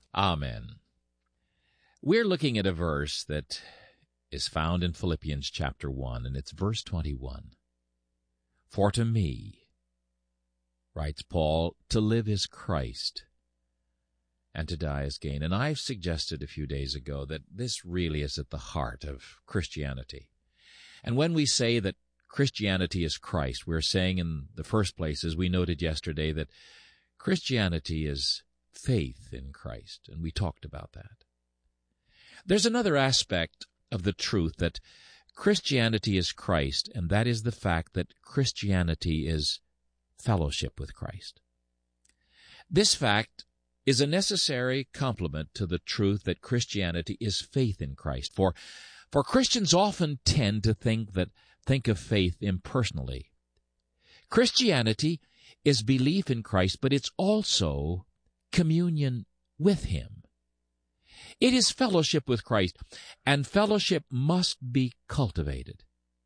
Amen. We're looking at a verse that is found in Philippians chapter 1, and it's verse 21. For to me, writes Paul, to live is Christ, and to die is gain. And I've suggested a few days ago that this really is at the heart of Christianity. And when we say that Christianity is Christ, we're saying in the first place, as we noted yesterday, that Christianity is faith in Christ, and we talked about that. There's another aspect of the truth that Christianity is Christ, and that is the fact that Christianity is fellowship with Christ. This fact is a necessary complement to the truth that Christianity is faith in Christ. For Christians often tend to think of faith impersonally. Christianity is belief in Christ, but it's also communion with Him. It is fellowship with Christ, and fellowship must be cultivated.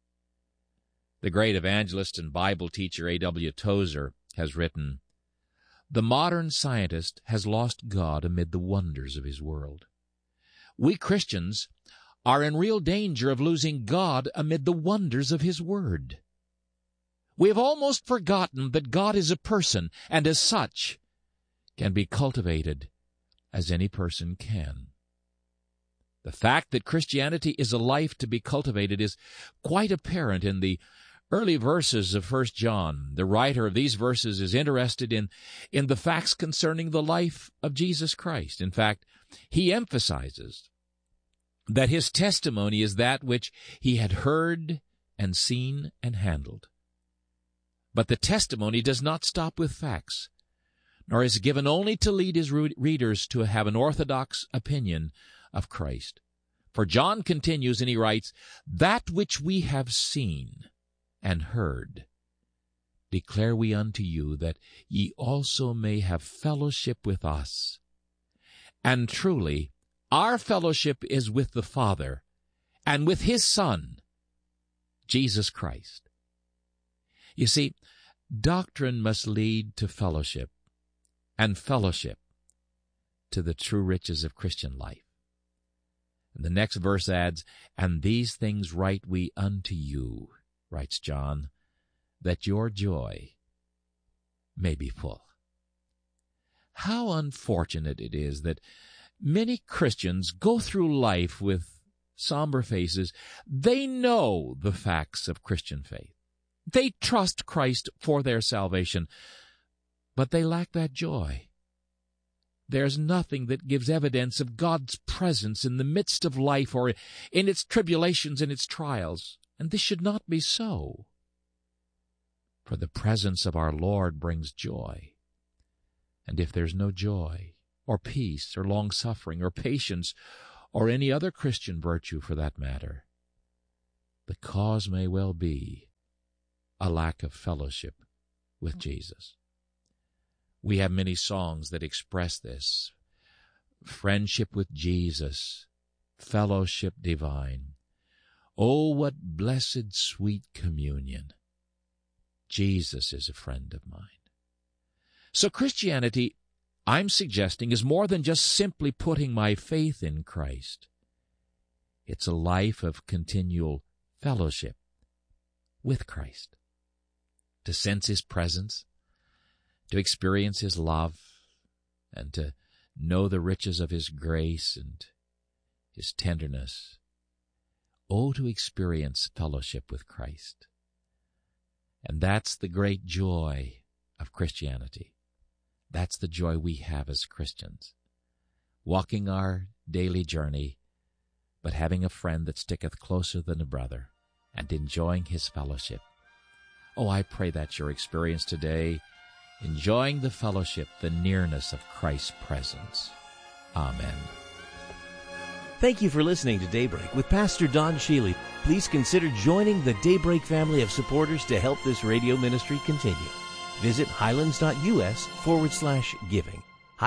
The great evangelist and Bible teacher A.W. Tozer has written, "The modern scientist has lost God amid the wonders of his world. We Christians are in real danger of losing God amid the wonders of His Word. We have almost forgotten that God is a person, and as such can be cultivated as any person can." The fact that Christianity is a life to be cultivated is quite apparent in the early verses of 1 John. The writer of these verses is interested in the facts concerning the life of Jesus Christ. In fact, he emphasizes that his testimony is that which he had heard and seen and handled. But the testimony does not stop with facts, nor is given only to lead his readers to have an orthodox opinion of Christ. For John continues and he writes, "That which we have seen and heard declare we unto you, that ye also may have fellowship with us. And truly, our fellowship is with the Father and with His Son, Jesus Christ." You see, doctrine must lead to fellowship, and fellowship to the true riches of Christian life. And the next verse adds, "And these things write we unto you," writes John, "that your joy may be full." How unfortunate it is that many Christians go through life with somber faces. They know the facts of Christian faith. They trust Christ for their salvation, but they lack that joy. There's nothing that gives evidence of God's presence in the midst of life or in its tribulations and its trials. And this should not be so. For the presence of our Lord brings joy. And if there's no joy, or peace, or long-suffering, or patience, or any other Christian virtue for that matter, the cause may well be a lack of fellowship with Jesus. We have many songs that express this. Friendship with Jesus, fellowship divine. Oh, what blessed sweet communion. Jesus is a friend of mine. So Christianity, I'm suggesting, is more than just simply putting my faith in Christ. It's a life of continual fellowship with Christ. To sense His presence, to experience His love, and to know the riches of His grace and His tenderness. Oh, to experience fellowship with Christ. And that's the great joy of Christianity. That's the joy we have as Christians. Walking our daily journey, but having a friend that sticketh closer than a brother, and enjoying His fellowship. Oh, I pray that's your experience today, enjoying the fellowship, the nearness of Christ's presence. Amen. Thank you for listening to Daybreak with Pastor Don Shealy. Please consider joining the Daybreak family of supporters to help this radio ministry continue. Visit highlands.us/giving.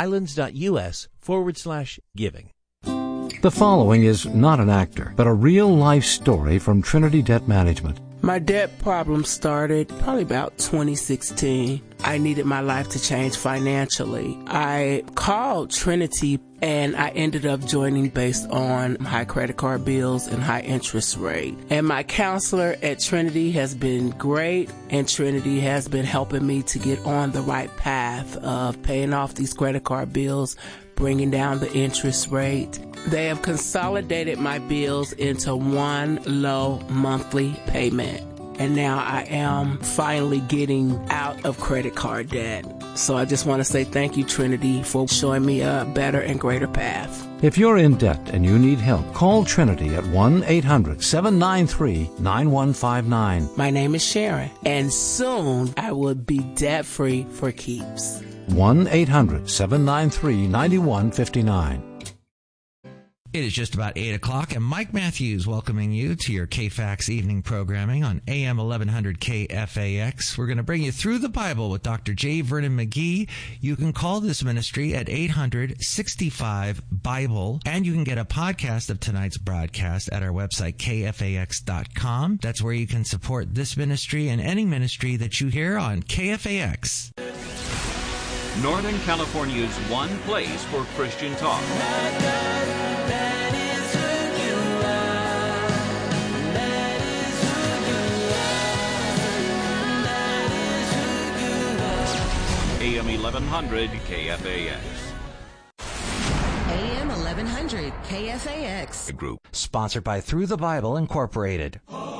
highlands.us/giving. The following is not an actor, but a real-life story from Trinity Debt Management. My debt problem started probably about 2016. I needed my life to change financially. I called Trinity and I ended up joining based on high credit card bills and high interest rate. And my counselor at Trinity has been great, and Trinity has been helping me to get on the right path of paying off these credit card bills, bringing down the interest rate. They have consolidated my bills into one low monthly payment. And now I am finally getting out of credit card debt. So I just want to say thank you, Trinity, for showing me a better and greater path. If you're in debt and you need help, call Trinity at 1-800-793-9159. My name is Sharon, and soon I will be debt-free for keeps. 1-800-793-9159. It is just about 8 o'clock, and Mike Matthews welcoming you to your KFAX evening programming on AM 1100 KFAX. We're going to bring you through the Bible with Dr. J. Vernon McGee. You can call this ministry at 800-65-BIBLE, and you can get a podcast of tonight's broadcast at our website, KFAX.com. That's where you can support this ministry and any ministry that you hear on KFAX. Northern California's one place for Christian talk. AM 1100 KFAX. AM 1100 KFAX. Group. Sponsored by Through the Bible Incorporated.